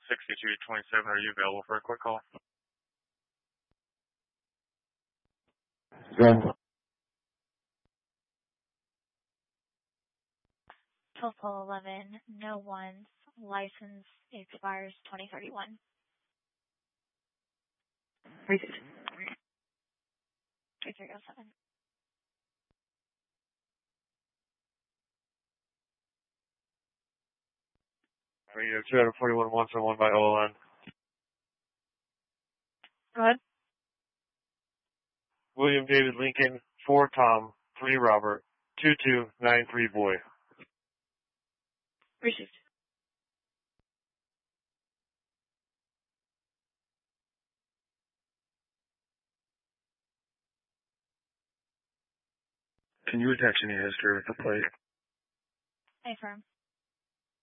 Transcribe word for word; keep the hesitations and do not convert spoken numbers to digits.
sixty-two twenty-seven, are you available for a quick call? Good. Total eleven, no ones. License expires twenty thirty-one. Received. two three oh seven. Radio two forty-one one seven one by O L N. Go ahead. William David Lincoln, four Tom, three Robert, two two nine three boy. Received. Can you attach any history with the plate? Affirm.